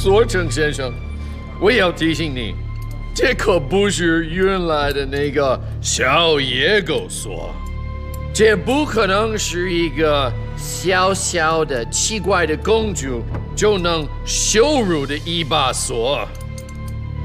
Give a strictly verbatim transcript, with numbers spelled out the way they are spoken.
索成先生，我要提醒你，这可不是原来的那个小野狗锁，这不可能是一个小小的奇怪的公主就能羞辱的一把锁。